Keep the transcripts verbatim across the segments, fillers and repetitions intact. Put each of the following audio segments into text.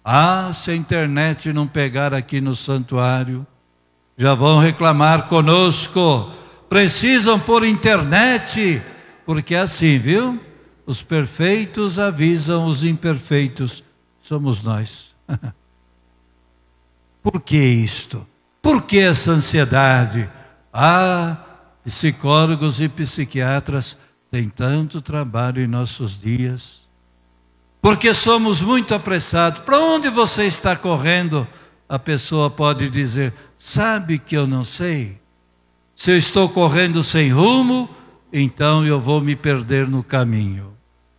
Ah, se a internet não pegar aqui no santuário, já vão reclamar conosco. Precisam pôr internet, porque é assim, viu? Os perfeitos avisam os imperfeitos, somos nós. Por que isto? Por que essa ansiedade? Ah, psicólogos e psiquiatras têm tanto trabalho em nossos dias. Porque somos muito apressados. Para onde você está correndo? A pessoa pode dizer, sabe que eu não sei. Se eu estou correndo sem rumo, então eu vou me perder no caminho.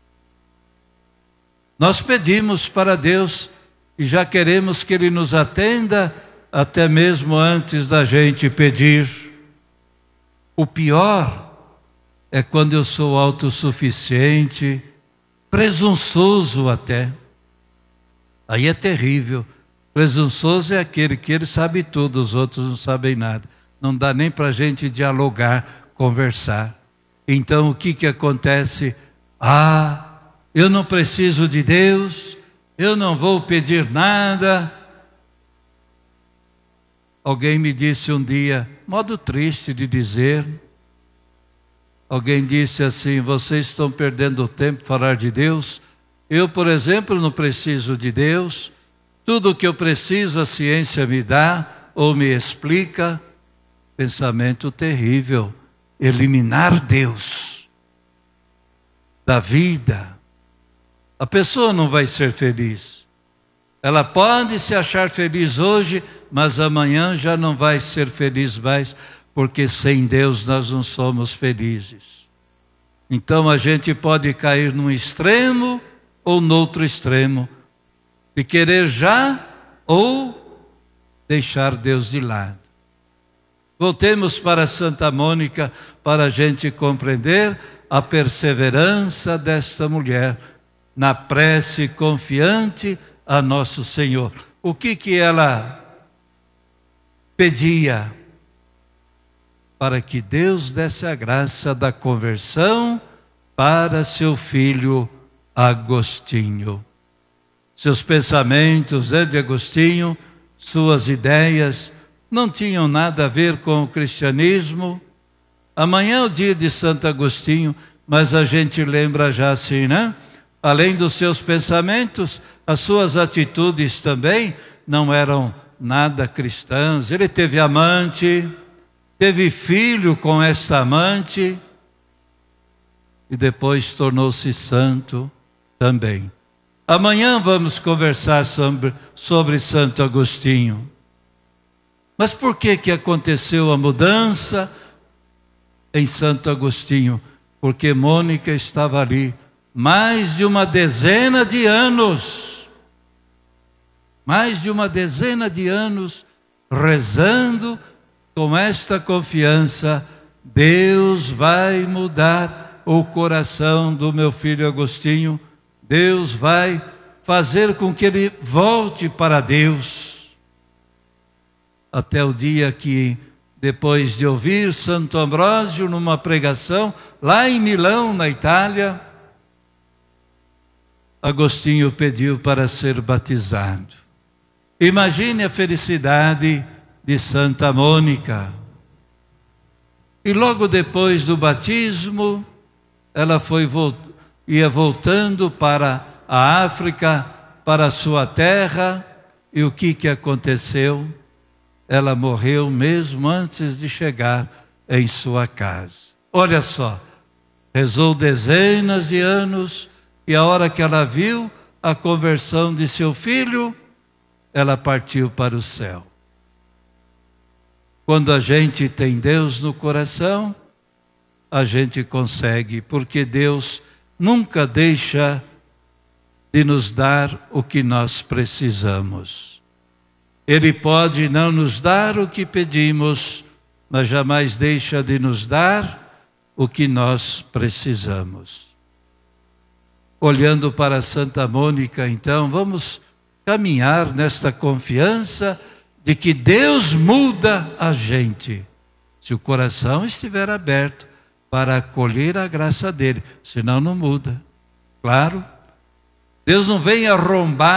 Nós pedimos para Deus e já queremos que Ele nos atenda até mesmo antes da gente pedir. O pior é quando eu sou autossuficiente, presunçoso até. Aí é terrível. Presunçoso é aquele que ele sabe tudo, os outros não sabem nada. Não dá nem para a gente dialogar, conversar. Então o que que acontece? Ah, eu não preciso de Deus, eu não vou pedir nada. Alguém me disse um dia, modo triste de dizer, alguém disse assim, vocês estão perdendo o tempo para falar de Deus. Eu, por exemplo, não preciso de Deus. Tudo o que eu preciso a ciência me dá ou me explica. Pensamento terrível. Eliminar Deus da vida. A pessoa não vai ser feliz. Ela pode se achar feliz hoje, mas amanhã já não vai ser feliz mais, porque sem Deus nós não somos felizes. Então a gente pode cair num extremo ou no outro extremo, de querer já ou deixar Deus de lado. Voltemos para Santa Mônica para a gente compreender a perseverança desta mulher na prece confiante a nosso Senhor. O que que ela pedia? Para que Deus desse a graça da conversão para seu filho Agostinho. Seus pensamentos, né, de Agostinho, suas ideias, não tinham nada a ver com o cristianismo. Amanhã é o dia de Santo Agostinho, mas a gente lembra já assim, né? Além dos seus pensamentos, as suas atitudes também não eram nada cristãs. Ele teve amante, teve filho com esta amante e depois tornou-se santo também. Amanhã vamos conversar sobre, sobre Santo Agostinho. Mas por que que aconteceu a mudança em Santo Agostinho? Porque Mônica estava ali mais de uma dezena de anos, mais de uma dezena de anos, rezando com esta confiança, Deus vai mudar o coração do meu filho Agostinho, Deus vai fazer com que ele volte para Deus. Até o dia que, depois de ouvir Santo Ambrósio numa pregação, lá em Milão, na Itália, Agostinho pediu para ser batizado. Imagine a felicidade de Santa Mônica. E logo depois do batismo, ela foi, ia voltando para a África, para a sua terra, e o que que aconteceu? Ela morreu mesmo antes de chegar em sua casa. Olha só, rezou dezenas de anos, e a hora que ela viu a conversão de seu filho, ela partiu para o céu. Quando a gente tem Deus no coração, a gente consegue, porque Deus nunca deixa de nos dar o que nós precisamos. Ele pode não nos dar o que pedimos, mas jamais deixa de nos dar o que nós precisamos. Olhando para Santa Mônica, então, vamos caminhar nesta confiança de que Deus muda a gente, se o coração estiver aberto para acolher a graça dele, senão não muda. Claro, Deus não vem arrombar